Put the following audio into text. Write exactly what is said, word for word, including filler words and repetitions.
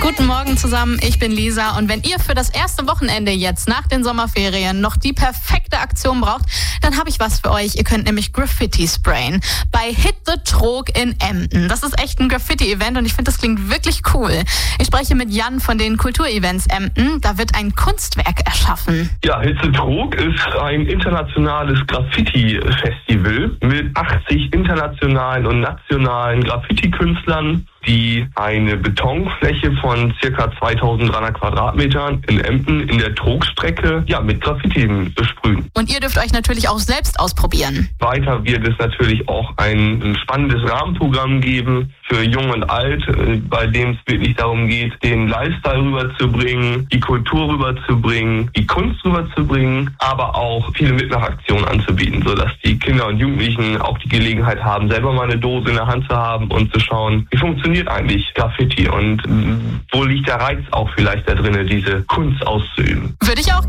Guten Morgen zusammen, ich bin Lisa und wenn ihr für das erste Wochenende jetzt nach den Sommerferien noch die perfekte Aktion braucht, dann habe ich was für euch. Ihr könnt nämlich Graffiti sprayen bei Hit the Trog in Emden. Das ist echt ein Graffiti-Event und ich finde, das klingt wirklich cool. Ich spreche mit Jan von den Kulturevents Emden. Da wird ein Kunstwerk erschaffen. Ja, Hit the Trog ist ein internationales Graffiti-Festival mit achtzig internationalen und nationalen Graffiti-Künstlern, die eine Betonfläche von ca. zweitausenddreihundert Quadratmetern in Emden in der Trogstrecke ja, mit Graffiti besprühen. Und ihr dürft euch natürlich auch selbst ausprobieren. Weiter wird es natürlich auch ein spannendes Rahmenprogramm geben für Jung und Alt, bei dem es wirklich darum geht, den Lifestyle rüberzubringen, die Kultur rüberzubringen, die Kunst rüberzubringen, aber auch viele Mitmachaktionen anzubieten, sodass die Kinder und Jugendlichen auch die Gelegenheit haben, selber mal eine Dose in der Hand zu haben und zu schauen, wie funktioniert eigentlich Graffiti und wo liegt der Reiz auch vielleicht da drin, diese Kunst auszuüben. Würde ich auch